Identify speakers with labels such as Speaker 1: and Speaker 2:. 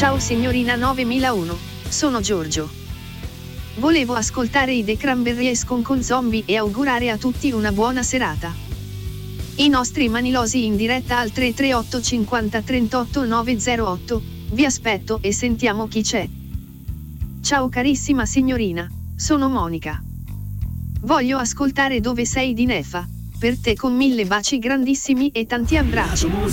Speaker 1: Ciao signorina 9001, sono Giorgio. Volevo ascoltare i The Cranberries con Zombie e augurare a tutti una buona serata. I nostri manilosi in diretta al 338 50 38 908, vi aspetto e sentiamo chi c'è. Ciao carissima signorina, sono Monica. Voglio ascoltare Dove sei di Nefa, per te con 1000 baci grandissimi e tanti abbracci.